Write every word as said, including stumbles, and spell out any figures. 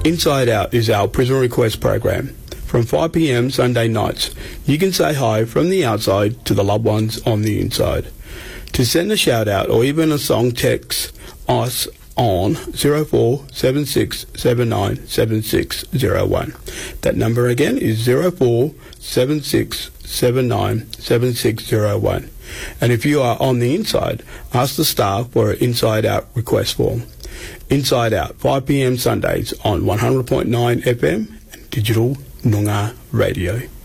Inside Out is our prison request program. From five p m Sunday nights, you can say hi from the outside to the loved ones on the inside. To send a shout out or even a song, text us on zero four seven six seven nine seven six zero one. That number again is zero four seven six seven nine seven six zero one. And if you are on the inside, ask the staff for an Inside Out request form. Inside Out, five p m Sundays on one hundred point nine F M and Digital Noongar Radio.